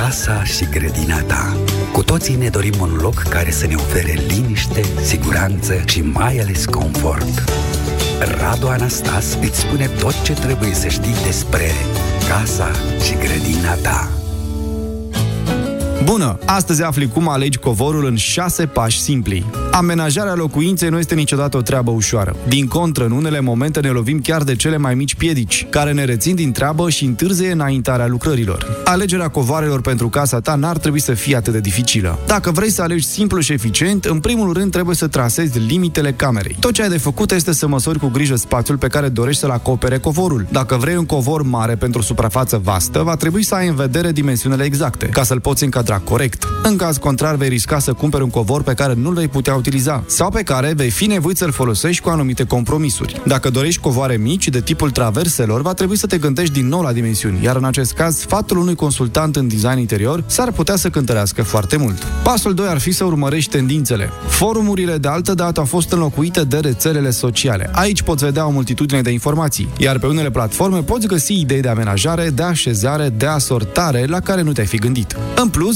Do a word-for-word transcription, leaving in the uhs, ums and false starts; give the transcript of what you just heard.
casa și grădina ta. Cu toții ne dorim un loc care să ne ofere liniște, siguranță și mai ales confort. Radu Anastas îți spune tot ce trebuie să știi despre casa și grădina ta. Bună! Astăzi afli cum alegi covorul în șase pași simpli. Amenajarea locuinței nu este niciodată o treabă ușoară. Din contră, în unele momente ne lovim chiar de cele mai mici piedici, care ne rețin din treabă și întârzie înaintarea lucrărilor. Alegerea covoarelor pentru casa ta n-ar trebui să fie atât de dificilă. Dacă vrei să alegi simplu și eficient, în primul rând trebuie să trasezi limitele camerei. Tot ce ai de făcut este să măsori cu grijă spațiul pe care dorești să-l acopere covorul. Dacă vrei un covor mare pentru o suprafață vastă, va trebui să ai în vedere dimensiunile exacte, ca să-l poți încadra corect. În caz contrar, vei risca să cumperi un covor pe care nu-l vei putea utiliza sau pe care vei fi nevoit să-l folosești cu anumite compromisuri. Dacă dorești covoare mici de tipul traverselor, va trebui să te gândești din nou la dimensiuni, iar în acest caz, sfatul unui consultant în design interior s-ar putea să cântărească foarte mult. Pasul doi ar fi să urmărești tendințele. Forumurile de altă dată au fost înlocuite de rețelele sociale. Aici poți vedea o multitudine de informații, iar pe unele platforme poți găsi idei de amenajare, de așezare, de asortare la care nu te-ai fi gândit. În plus,